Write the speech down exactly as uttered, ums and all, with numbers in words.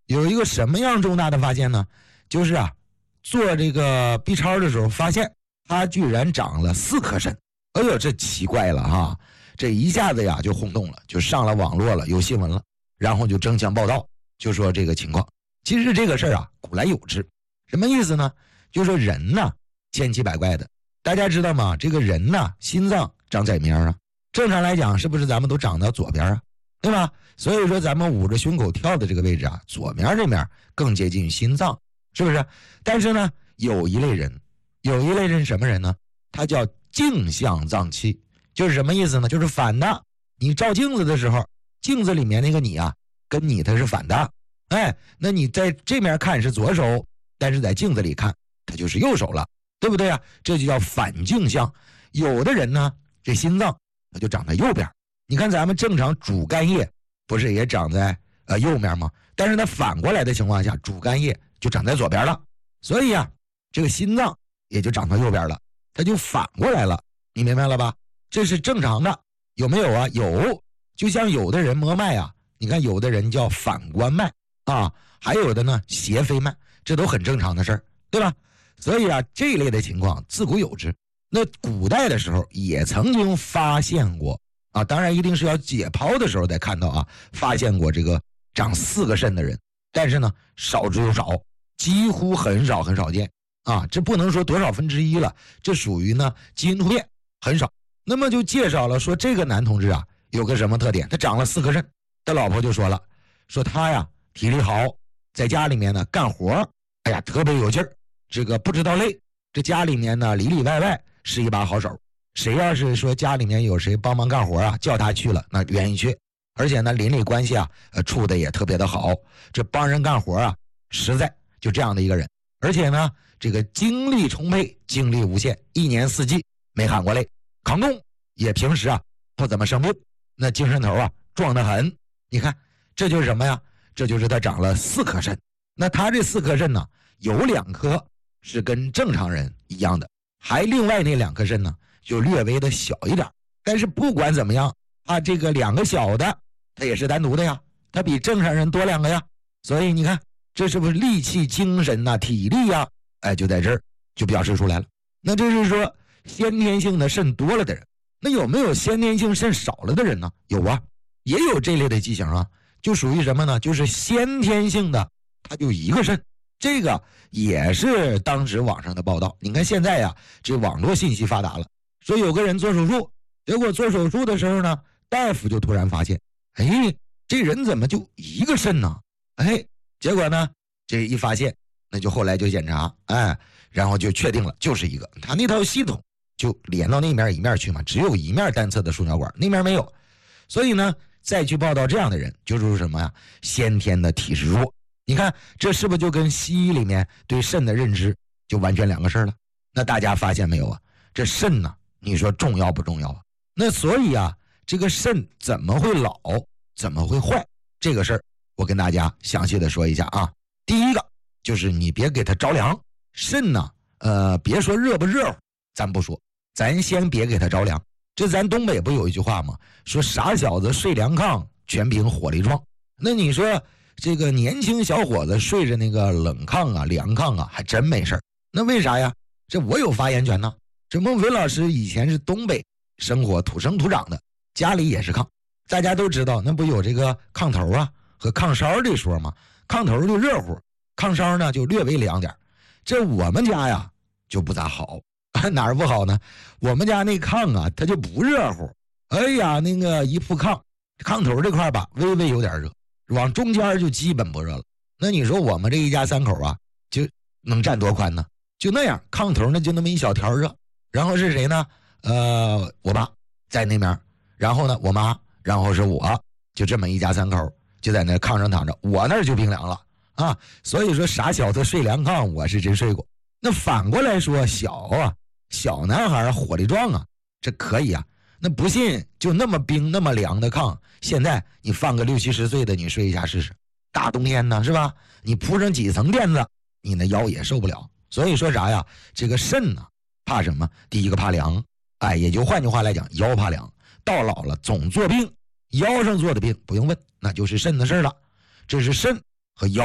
有一个什么样重大的发现呢？就是啊，做这个 B 超的时候发现他居然长了四颗肾。哎呦，这奇怪了哈！这一下子呀就轰动了，就上了网络了，有新闻了，然后就争相报道，就说这个情况。其实这个事儿啊，古来有之。什么意思呢？就说人呢，千奇百怪的。大家知道吗？这个人呢，心脏长在面啊。正常来讲，是不是咱们都长到左边啊？对吧？所以说咱们捂着胸口跳的这个位置啊，左面这面更接近于心脏，是不是？但是呢，有一类人，有一类人什么人呢？他叫镜像脏器，就是什么意思呢？就是反的。你照镜子的时候，镜子里面那个你啊，跟你它是反的。哎，那你在这面看是左手，但是在镜子里看，它就是右手了，对不对啊？这就叫反镜像。有的人呢，这心脏它就长在右边。你看咱们正常主干叶不是也长在呃右面吗？但是它反过来的情况下，主干叶就长在左边了。所以啊，这个心脏也就长到右边了，它就反过来了。你明白了吧？这是正常的。有没有啊？有。就像有的人摸脉啊，你看有的人叫反关脉啊，还有的呢斜飞脉，这都很正常的事儿，对吧？所以啊，这一类的情况自古有之。那古代的时候也曾经发现过啊，当然一定是要解剖的时候才看到啊，发现过这个长四个肾的人，但是呢少之又少，几乎很少很少见啊，这不能说多少分之一了，这属于呢基因突变，很少。那么就介绍了说这个男同志啊有个什么特点，他长了四颗肾。他老婆就说了，说他呀体力好，在家里面呢干活，哎呀特别有劲儿，这个不知道累。这家里面呢里里外外是一把好手，谁要是说家里面有谁帮忙干活啊，叫他去了那愿意去。而且呢邻里关系啊呃处的也特别的好，这帮人干活啊实在，就这样的一个人。而且呢这个精力充沛，精力无限，一年四季没喊过累，抗冻，也平时啊不怎么生病，那精神头啊壮得很。你看这就是什么呀？这就是他长了四颗肾。那他这四颗肾呢，有两颗是跟正常人一样的，还另外那两颗肾呢就略微的小一点。但是不管怎么样啊，这个两个小的它也是单独的呀，它比正常人多两个呀。所以你看这是不是力气精神呐、啊、体力呀、啊、哎就在这儿就表示出来了。那这是说先天性的肾多了的人。那有没有先天性肾少了的人呢？有啊，也有这类的畸形啊，就属于什么呢？就是先天性的他就一个肾。这个也是当时网上的报道。你看现在呀，这网络信息发达了，说有个人做手术，结果做手术的时候呢，大夫就突然发现，哎，这人怎么就一个肾呢？哎，结果呢，这一发现，那就后来就检查，哎，然后就确定了就是一个。他那套系统就连到那面一面去嘛，只有一面单侧的输尿管，那面没有。所以呢，再去报道这样的人，就是什么呀？先天的体质弱。你看这是不是就跟西医里面对肾的认知就完全两个事了？那大家发现没有啊？这肾呢，你说重要不重要啊？那所以啊，这个肾怎么会老，怎么会坏，这个事儿我跟大家详细的说一下啊。第一个就是你别给它着凉，肾呢，呃，别说热不热乎，咱不说，咱先别给它着凉。这咱东北不有一句话吗？说傻小子睡凉炕，全凭火力壮。那你说这个年轻小伙子睡着那个冷炕啊凉炕啊还真没事。那为啥呀？这我有发言权呢。这孟非老师以前是东北生活土生土长的，家里也是炕。大家都知道那不有这个炕头啊和炕梢这说吗？炕头就热乎，炕梢呢就略微凉点。这我们家呀就不咋好。哪儿不好呢？我们家那炕啊它就不热乎。哎呀，那个一铺炕，炕头这块吧微微有点热，往中间就基本不热了。那你说我们这一家三口啊就能占多宽呢？就那样，炕头呢就那么一小条热。然后是谁呢？呃我爸在那边，然后呢我妈，然后是我，就这么一家三口就在那炕上躺着。我那儿就冰凉了啊。所以说傻小子睡凉炕我是真睡过。那反过来说小啊小男孩火力壮啊，这可以啊。那不信就那么冰那么凉的炕，现在你放个六七十岁的你睡一下试试，大冬天呢是吧？你铺上几层垫子，你那腰也受不了。所以说啥呀？这个肾呢怕什么？第一个怕凉，哎，也就换句话来讲，腰怕凉，到老了总做病，腰上做的病不用问，那就是肾的事了。这是肾和腰